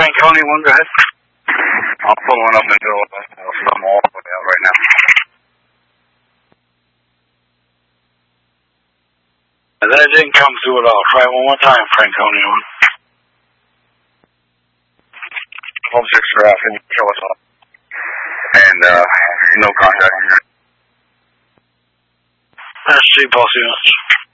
Franconia 1, go ahead. I'll pull one up into some all the way out right now. That didn't come through at all. Try one more time, Franconia 1. Home 6 for can you show us all? And no contact. That's G Pulse units.